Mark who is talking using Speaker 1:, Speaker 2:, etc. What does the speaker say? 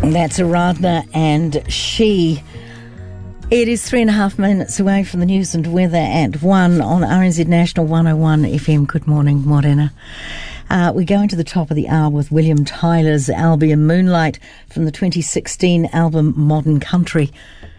Speaker 1: That's Aradhna and She. It is 3.5 minutes away from the news and weather at 1 on RNZ National 101 FM. Good morning, Morena. We're going to the top of the hour with William Tyler's Albion Moonlight from the 2016 album Modern Country.